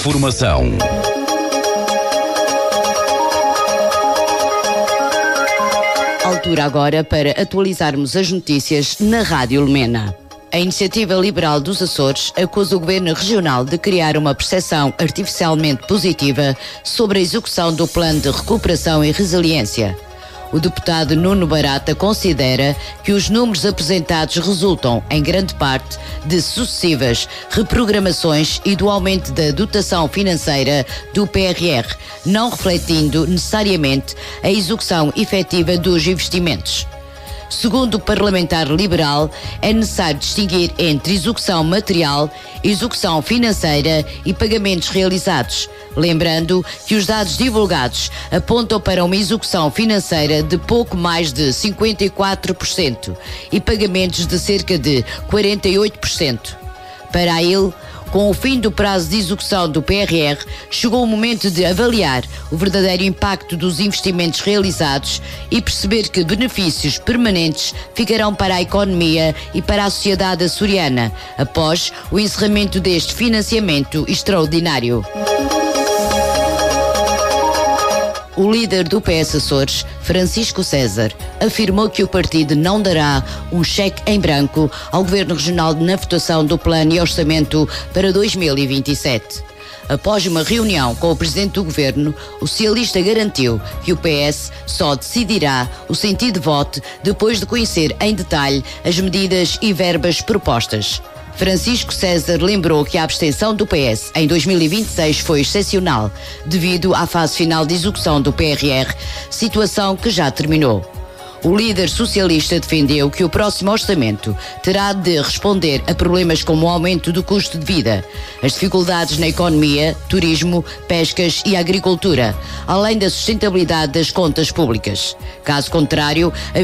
Informação. Altura agora para atualizarmos as notícias na Rádio Lumena. A Iniciativa Liberal dos Açores acusa o Governo Regional de criar uma percepção artificialmente positiva sobre a execução do Plano de Recuperação e Resiliência. O deputado Nuno Barata considera que os números apresentados resultam, em grande parte, de sucessivas reprogramações e do aumento da dotação financeira do PRR, não refletindo necessariamente a execução efetiva dos investimentos. Segundo o parlamentar liberal, é necessário distinguir entre execução material, execução financeira e pagamentos realizados, lembrando que os dados divulgados apontam para uma execução financeira de pouco mais de 54% e pagamentos de cerca de 48%. Para ele, com o fim do prazo de execução do PRR, chegou o momento de avaliar o verdadeiro impacto dos investimentos realizados e perceber que benefícios permanentes ficarão para a economia e para a sociedade açoriana, após o encerramento deste financiamento extraordinário. O líder do PS Açores, Francisco César, afirmou que o partido não dará um cheque em branco ao Governo Regional na votação do Plano e Orçamento para 2027. Após uma reunião com o Presidente do Governo, o socialista garantiu que o PS só decidirá o sentido de voto depois de conhecer em detalhe as medidas e verbas propostas. Francisco César lembrou que a abstenção do PS em 2026 foi excepcional, devido à fase final de execução do PRR, situação que já terminou. O líder socialista defendeu que o próximo orçamento terá de responder a problemas como o aumento do custo de vida, as dificuldades na economia, turismo, pescas e agricultura, além da sustentabilidade das contas públicas. Caso contrário,